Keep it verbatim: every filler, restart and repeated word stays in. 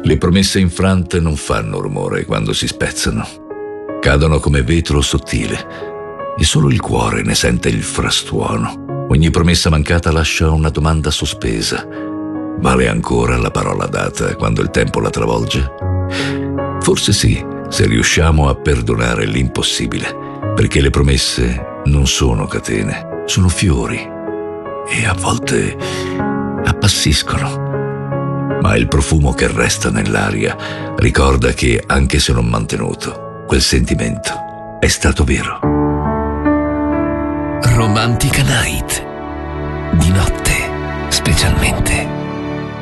Le promesse infrante non fanno rumore quando si spezzano. Cadono come vetro sottile e solo il cuore ne sente il frastuono. Ogni promessa mancata lascia una domanda sospesa. Vale ancora la parola data quando il tempo la travolge? Forse sì, se riusciamo a perdonare l'impossibile, perché le promesse non sono catene, sono fiori e a volte appassiscono. Ma il profumo che resta nell'aria ricorda che, anche se non mantenuto, quel sentimento è stato vero. Romantica Night. Di notte, specialmente.